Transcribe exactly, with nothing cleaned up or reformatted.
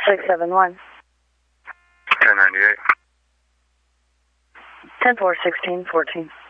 six seven one. ten ninety-eight. ten four sixteen fourteen.